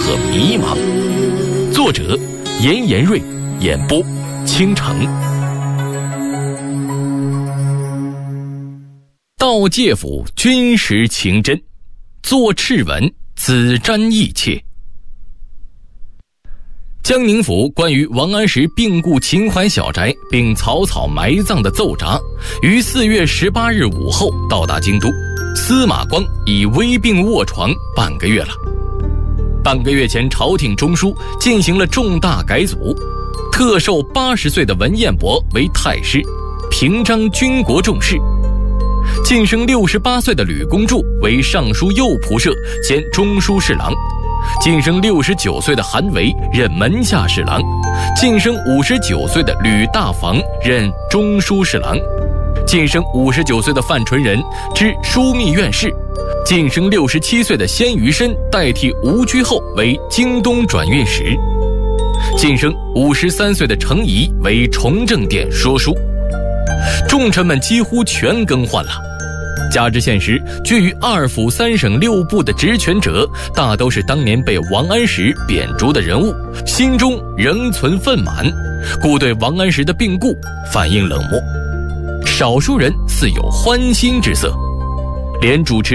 和迷茫。作者严瑞，演播倾城。道介甫军师情真，坐赤吻，子瞻义切。江宁府关于王安石病故秦淮小宅并草草埋葬的奏札，于4月18日午后到达京都。司马光已危病卧床半个月了。半个月前，朝廷中书进行了重大改组，特授80岁的文彦博为太师，平章军国重事；晋升68岁的吕公著为尚书右仆射兼中书侍郎；晋升69岁的韩维任门下侍郎；晋升59岁的吕大房任中书侍郎；晋升59岁的范纯仁知枢密院事；晋升67岁的鲜于深代替吴居后为京东转运使；晋升53岁的程颐为崇政殿说书。重臣们几乎全更换了。加之现时，居于2府3省6部的职权者，大都是当年被王安石贬逐的人物，心中仍存愤满，故对王安石的病故反应冷漠。少数人似有欢心之色，连主持